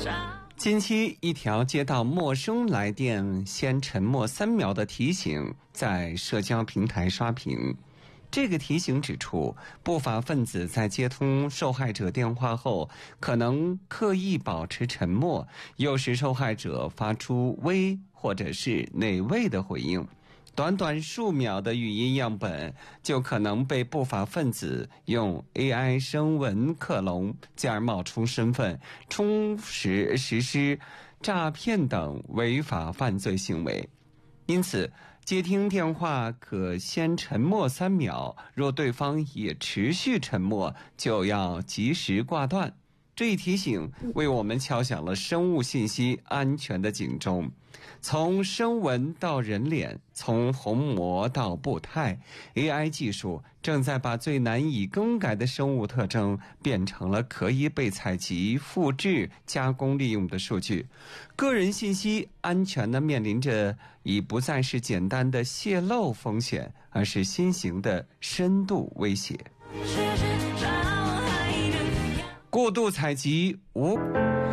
近期一条接到陌生来电先沉默3秒的提醒在社交平台刷屏。这个提醒指出，不法分子在接通受害者电话后，可能刻意保持沉默，诱使受害者发出微或者是哪位的回应。短短数秒的语音样本就可能被不法分子用 AI 声纹克隆，进而冒充身份，实施诈骗等违法犯罪行为。因此，接听电话可先沉默3秒，若对方也持续沉默，就要及时挂断。这一提醒为我们敲响了生物信息安全的警钟。从声纹到人脸，从虹膜到步态， AI 技术正在把最难以更改的生物特征变成了可以被采集、复制、加工利用的数据。个人信息安全呢，面临着已不再是简单的泄露风险，而是新型的深度威胁。过度采集